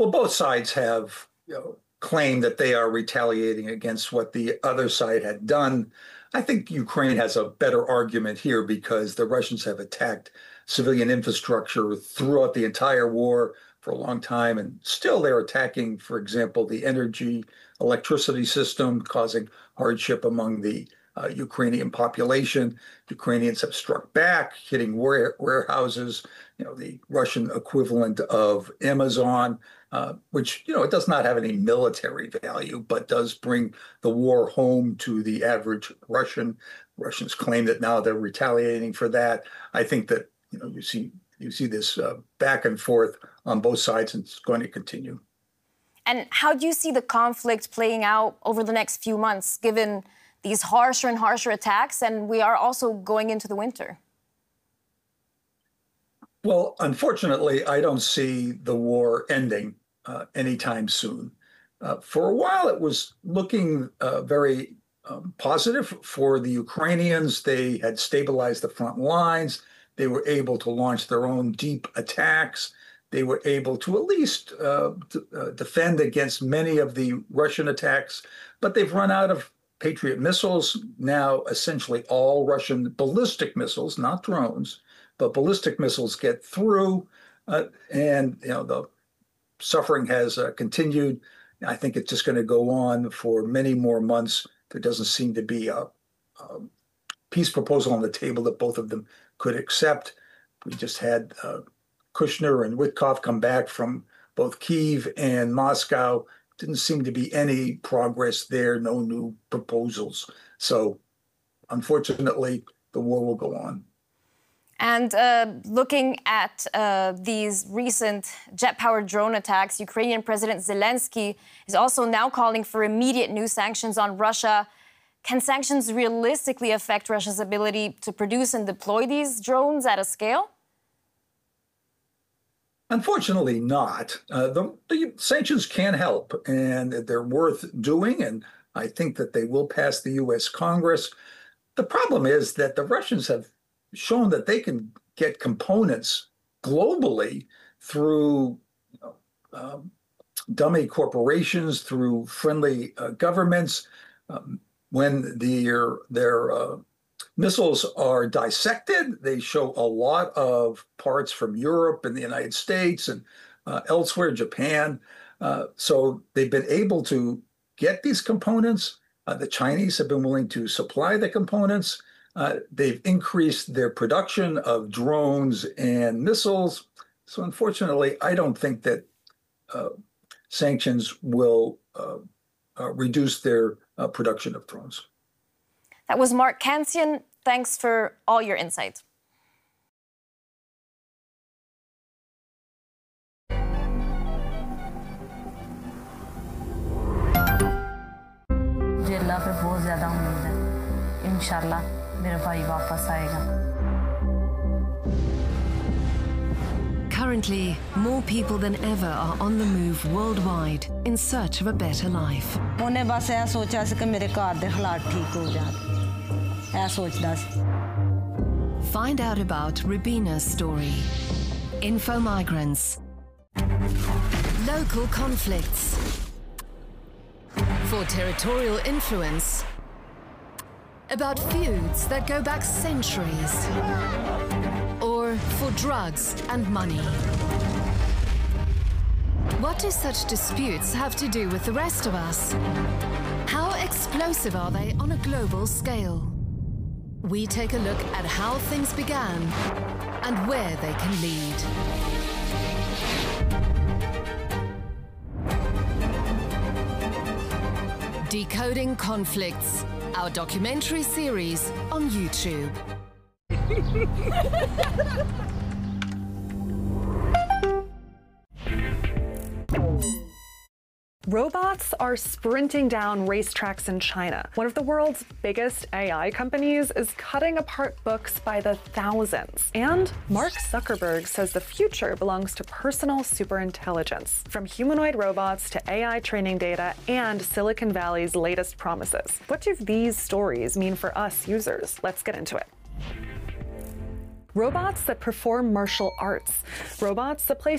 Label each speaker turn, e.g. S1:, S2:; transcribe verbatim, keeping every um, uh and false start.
S1: Well, both sides have, you know, claimed that they are retaliating against what the other side had done. I think Ukraine has a better argument here because the Russians have attacked civilian infrastructure throughout the entire war for a long time, and still they're attacking, for example, the energy, electricity system, causing hardship among the uh, Ukrainian population. Ukrainians have struck back, hitting ware warehouses, you know, the Russian equivalent of Amazon, uh, which, you know, it does not have any military value, but does bring the war home to the average Russian. Russians claim that now they're retaliating for that. I think that, you know, you see you see this uh, back and forth on both sides, and it's going to continue.
S2: And how do you see the conflict playing out over the next few months, given these harsher and harsher attacks, and we are also going into the winter?
S1: Well, unfortunately, I don't see the war ending uh, anytime soon. Uh, for a while, it was looking uh, very um, positive for the Ukrainians. They had stabilized the front lines. They were able to launch their own deep attacks. They were able to at least uh, uh, defend against many of the Russian attacks, but they've run out of Patriot missiles. Now, essentially all Russian ballistic missiles, not drones, but ballistic missiles get through, uh, and you know the suffering has uh, continued. I think it's just going to go on for many more months. There doesn't seem to be a, a peace proposal on the table that both of them could accept. We just had uh, Kushner and Witkoff come back from both Kyiv and Moscow. Didn't seem to be any progress there, no new proposals. So unfortunately, the war will go on.
S2: And uh, looking at uh, these recent jet-powered drone attacks, Ukrainian President Zelensky is also now calling for immediate new sanctions on Russia. Can sanctions realistically affect Russia's ability to produce and deploy these drones at a scale?
S1: Unfortunately not. Uh, the, the sanctions can help, and they're worth doing, and I think that they will pass the U S Congress. The problem is that the Russians have shown that they can get components globally through you know, um, dummy corporations, through friendly uh, governments. Um, when their, their uh, missiles are dissected, they show a lot of parts from Europe and the United States and uh, elsewhere, Japan. Uh, so they've been able to get these components. Uh, the Chinese have been willing to supply the components. Uh, they've increased their production of drones and missiles. So unfortunately, I don't think that uh, sanctions will uh, uh, reduce their uh, production of drones.
S2: That was Mark Cancian. Thanks for all your insight.
S3: मुझे अल्लाह पे बहुत ज़्यादा उम्मीद है इंशाल्लाह मेरा भाई वापस आएगा.
S4: Currently, more people than ever are on the move worldwide in search of a better life.
S3: उन्हें बस ऐसा सोचा कि मेरे घर के हालात ठीक हो जाए. ऐसा सोचता सी.
S4: Find out about Rubina's story. Info migrants. Local conflicts. For territorial influence. About feuds that go back centuries. Or for drugs and money. What do such disputes have to do with the rest of us? How explosive are they on a global scale? We take a look at how things began and where they can lead. Decoding Conflicts, our documentary series on YouTube.
S5: Robots are sprinting down racetracks in China. One of the world's biggest A I companies is cutting apart books by the thousands. And Mark Zuckerberg says the future belongs to personal superintelligence, from humanoid robots to A I training data and Silicon Valley's latest promises. What do these stories mean for us users? Let's get into it. Robots that perform martial arts. Robots that play